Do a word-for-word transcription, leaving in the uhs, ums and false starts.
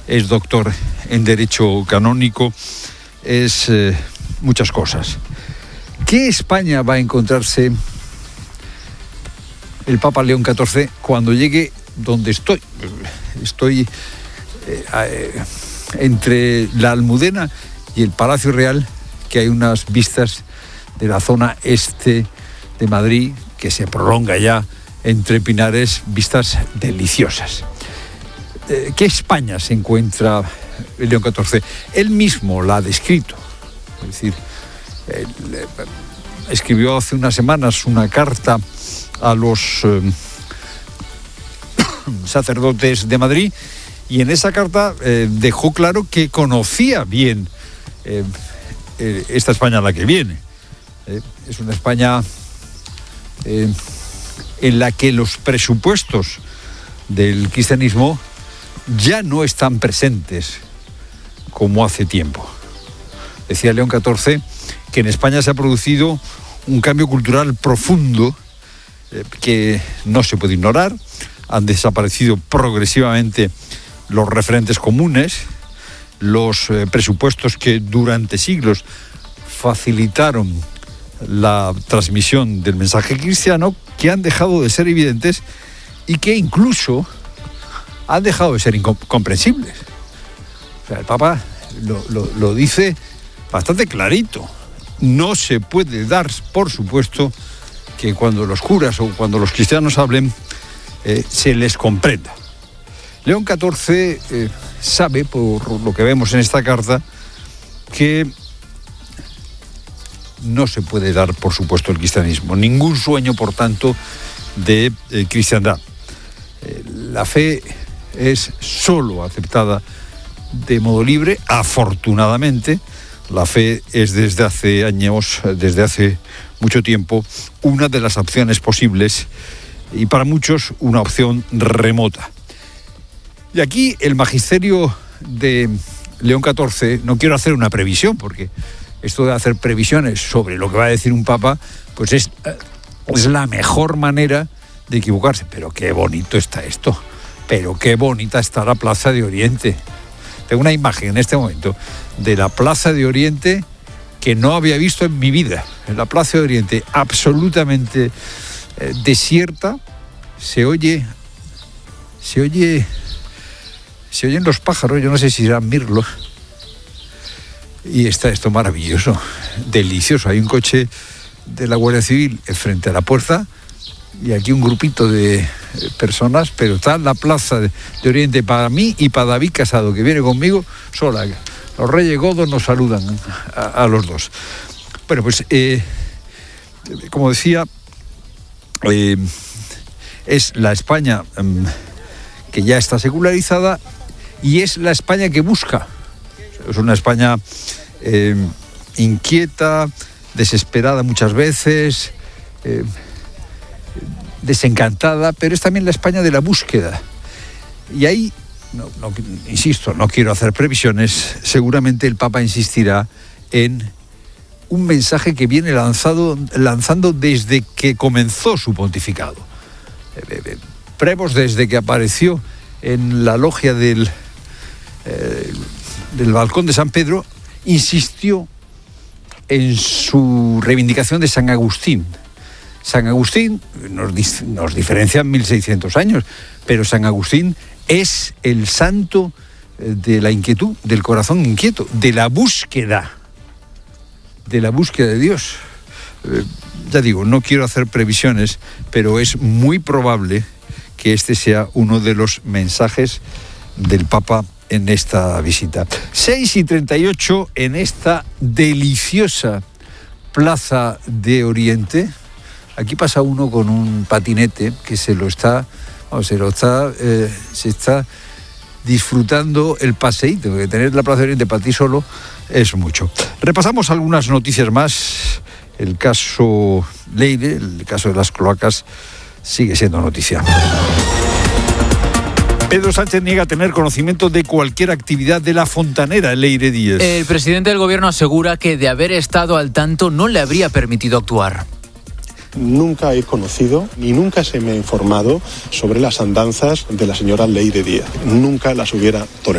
es doctor en Derecho Canónico, es eh, muchas cosas. ¿Qué España va a encontrarse el Papa León catorce cuando llegue donde estoy? Estoy eh, eh, entre la Almudena y el Palacio Real, que hay unas vistas de la zona este de Madrid que se prolonga ya entre pinares, vistas deliciosas. Eh, ¿Qué España se encuentra León catorce? Él mismo la ha descrito. Es decir, él, eh, escribió hace unas semanas una carta a los eh, sacerdotes de Madrid, y en esa carta eh, dejó claro que conocía bien eh, eh, esta España a la que viene. Eh, es una España eh, en la que los presupuestos del cristianismo ya no están presentes como hace tiempo. Decía León catorce que en España se ha producido un cambio cultural profundo eh, que no se puede ignorar. Han desaparecido progresivamente los referentes comunes, los eh, presupuestos que durante siglos facilitaron la transmisión del mensaje cristiano, que han dejado de ser evidentes y que incluso han dejado de ser incomprensibles. O sea, el Papa lo, lo, lo dice bastante clarito. No se puede dar, por supuesto, que cuando los curas o cuando los cristianos hablen, eh, se les comprenda. León catorce eh, sabe, por lo que vemos en esta carta, que no se puede dar, por supuesto, el cristianismo. Ningún sueño, por tanto, de eh, cristiandad. Eh, la fe es solo aceptada de modo libre, afortunadamente. La fe es desde hace años, desde hace mucho tiempo, una de las opciones posibles y para muchos una opción remota. Y aquí el magisterio de León catorce, no quiero hacer una previsión, porque esto de hacer previsiones sobre lo que va a decir un papa, pues es, es la mejor manera de equivocarse. Pero qué bonito está esto, pero qué bonita está la Plaza de Oriente. Tengo una imagen en este momento de la Plaza de Oriente que no había visto en mi vida. En la Plaza de Oriente absolutamente eh, desierta, se oye, se oye, se oyen los pájaros, yo no sé si serán mirlos, y está esto maravilloso, delicioso. Hay un coche de la Guardia Civil frente a la puerta y aquí un grupito de personas, pero está la Plaza de Oriente para mí y para David Casado, que viene conmigo sola. Los Reyes Godos nos saludan a, a los dos. Bueno, pues, eh, como decía, eh, es la España eh, que ya está secularizada y es la España que busca. Es una España eh, inquieta, desesperada muchas veces, eh, desencantada, pero es también la España de la búsqueda. Y ahí, no, no, insisto, no quiero hacer previsiones, seguramente el Papa insistirá en un mensaje que viene lanzado, lanzando desde que comenzó su pontificado. Prevost, desde que apareció en la logia del, eh, del balcón de San Pedro, insistió en su reivindicación de San Agustín. San Agustín nos, nos diferencia mil seiscientos años, pero San Agustín es el santo de la inquietud, del corazón inquieto, de la búsqueda, de la búsqueda de Dios. Eh, ya digo, no quiero hacer previsiones, pero es muy probable que este sea uno de los mensajes del Papa en esta visita. seis y treinta y ocho en esta deliciosa Plaza de Oriente. Aquí pasa uno con un patinete que se lo está, oh, se lo está, eh, se está disfrutando el paseíto, que tener la Plaza de Oriente para ti solo es mucho. Repasamos algunas noticias más. El caso Leire, el caso de las cloacas, sigue siendo noticia. Pedro Sánchez niega tener conocimiento de cualquier actividad de la fontanera Leire Díez. El presidente del gobierno asegura que de haber estado al tanto no le habría permitido actuar. Nunca he conocido ni nunca se me ha informado sobre las andanzas de la señora Leire Díez. Nunca las hubiera tolerado.